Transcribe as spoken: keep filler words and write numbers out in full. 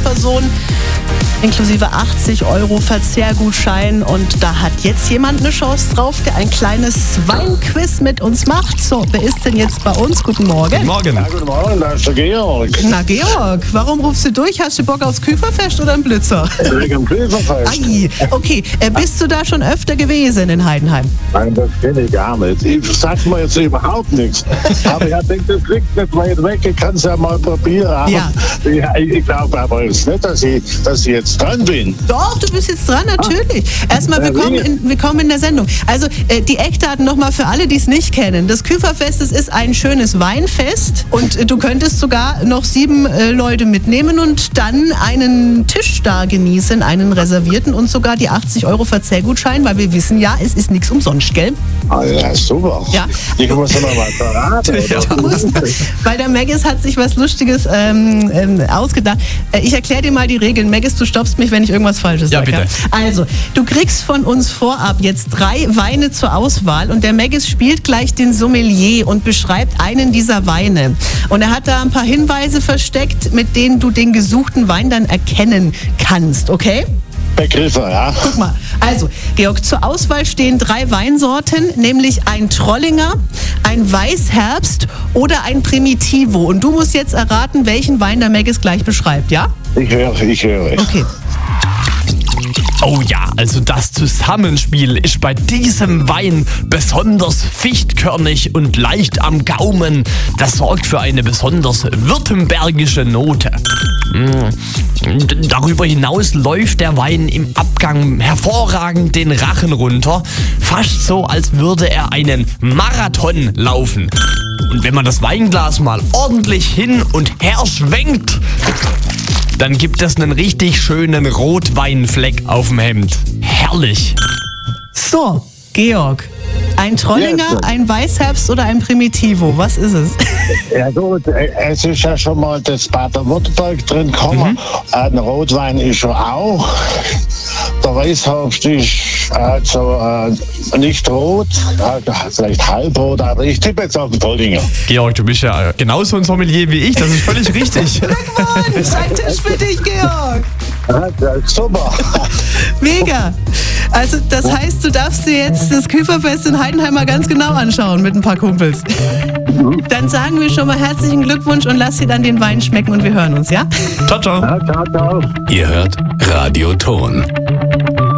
Person, inklusive achtzig Euro Verzehrgutschein. Und da hat jetzt jemand eine Chance drauf, der ein kleines Weinquiz mit uns macht. So, wer ist denn jetzt bei uns? Guten Morgen. Guten Morgen. Ja, guten Morgen, da ist der Georg. Na Georg, warum rufst du durch? Hast du Bock aufs Küferfest oder einen Blitzer? Wegen dem Küferfest. Ei, okay. Äh, bist du da schon öfter gewesen in Heidenheim? Nein, das kenne ich gar nicht. Ich sag mir jetzt überhaupt nichts. Aber ich denke, das liegt nicht weit weg. Ich kann es ja mal probieren. Aber Ja. Ich, ich glaube aber jetzt nicht, dass ich, dass ich jetzt dran bin. Doch, du bist jetzt dran, natürlich. Erstmal Ja, willkommen Dinge. in, willkommen in der Sendung. Also äh, die Eckdaten nochmal für alle, die es nicht kennen. Das Küferfest, das ist ein schönes Weinfest und äh, du könntest sogar noch sieben äh, Leute mitnehmen und dann einen Tisch da genießen, einen reservierten und sogar die achtzig Euro Verzehrgutschein, weil wir wissen ja, es ist nichts umsonst, gell? Ah, ja, super. Ja. Ich muss noch mal verraten. Du Oder? musst, weil der Maggis hat sich was Lustiges ähm, ähm, ausgedacht. Äh, Ich erkläre dir mal die Regeln. Maggis, du stoppst mich, wenn ich irgendwas Falsches Ja, sage. bitte. Also, du kriegst von uns vorab jetzt drei Weine zur Auswahl und der Maggis spielt gleich den Sommelier und beschreibt einen dieser Weine. Und er hat da ein paar Hinweise versteckt, mit denen du den gesuchten Wein dann erkennen kannst, okay? Begriffe, ja. Guck mal, also Georg, zur Auswahl stehen drei Weinsorten, nämlich ein Trollinger, ein Weißherbst oder ein Primitivo. Und du musst jetzt erraten, welchen Wein der Maggis gleich beschreibt, ja? Ich höre, ich höre. Okay. Oh ja, also das Zusammenspiel ist bei diesem Wein besonders fichtkörnig und leicht am Gaumen. Das sorgt für eine besonders württembergische Note. Mm. D- Darüber hinaus läuft der Wein im Abgang hervorragend den Rachen runter. Fast so, als würde er einen Marathon laufen. Und wenn man das Weinglas mal ordentlich hin und her schwenkt, dann gibt es einen richtig schönen Rotweinfleck auf dem Hemd. Herrlich. So, Georg, ein Trollinger, Yes. ein Weißherbst oder ein Primitivo, was ist es? Ja gut, äh, es ist ja schon mal das Baden-Württemberg drin gekommen. Mhm. Ein Rotwein ist schon auch. Der Weißherbst ist also äh, nicht rot, äh, vielleicht halbrot, aber ich tippe jetzt auf den Trollinger. Georg, du bist ja genauso ein Sommelier wie ich, das ist völlig richtig. Glückwunsch, ein Tisch für dich, Georg. Ja, das ist super. Mega. Also das heißt, du darfst dir jetzt das Küferfest in Heidenheim mal ganz genau anschauen mit ein paar Kumpels. Dann sagen wir schon mal herzlichen Glückwunsch und lass dir dann den Wein schmecken und wir hören uns, ja? Ciao, ciao. Ja, ciao, ciao. Ihr hört Radio Ton.